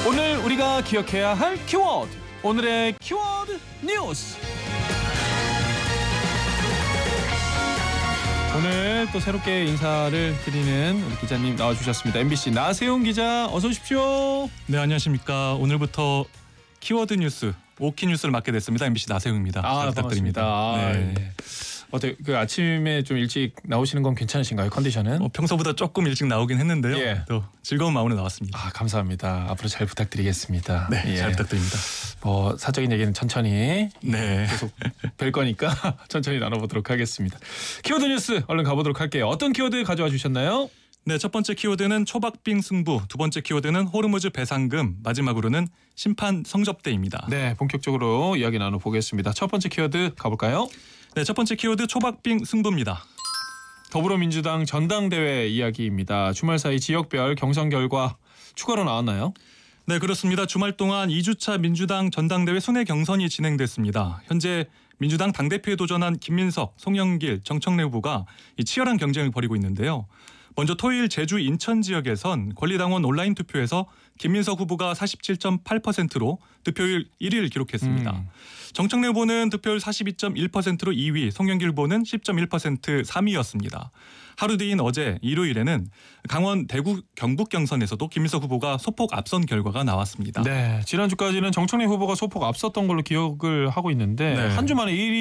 오늘 우리가 기억해야 할 키워드, 오늘의 키워드 뉴스. 오늘 또 새롭게 인사를 드리는 우리 기자님 나와주셨습니다. MBC 나세훈 기자, 어서 오십시오. 네, 안녕하십니까. 오늘부터 키워드 뉴스, 오키 뉴스를 맡게 됐습니다. MBC 나세훈입니다. 잘 부탁드립니다. 반갑습니다. 네. 어때, 그 아침에 좀 일찍 나오시는 건 괜찮으신가요? 컨디션은? 평소보다 조금 일찍 나오긴 했는데요. 예. 또 즐거운 마음으로 나왔습니다. 감사합니다. 앞으로 잘 부탁드리겠습니다. 네, 예. 잘 부탁드립니다. 뭐 사적인 얘기는 천천히 네. 계속 뵐 거니까 천천히 나눠보도록 하겠습니다. 키워드 뉴스 얼른 가보도록 할게요. 어떤 키워드 가져와 주셨나요? 네, 첫 번째 키워드는 초박빙 승부, 두 번째 키워드는 호르무즈 배상금, 마지막으로는 심판 성접대입니다. 네, 본격적으로 이야기 나눠보겠습니다. 첫 번째 키워드 가볼까요? 네, 첫 번째 키워드 초박빙 승부입니다. 더불어민주당 전당대회 이야기입니다. 주말 사이 지역별 경선 결과 추가로 나왔나요? 네, 그렇습니다. 주말 동안 2주차 민주당 전당대회 순회 경선이 진행됐습니다. 현재 민주당 당대표에 도전한 김민석, 송영길, 정청래 후보가 치열한 경쟁을 벌이고 있는데요. 먼저 토요일 제주 인천 지역에선 권리당원 온라인 투표에서 김민석 후보가 47.8%로 득표율 1위를 기록했습니다. 정청래 후보는 득표율 42.1%로 2위, 송영길 후보는 10.1% 3위였습니다. 하루 뒤인 어제 일요일에는 강원 대구 경북 경선에서도 김민석 후보가 소폭 앞선 결과가 나왔습니다. 네, 지난주까지는 정청래 후보가 소폭 앞섰던 걸로 기억을 하고 있는데 네. 한 주 만에 1위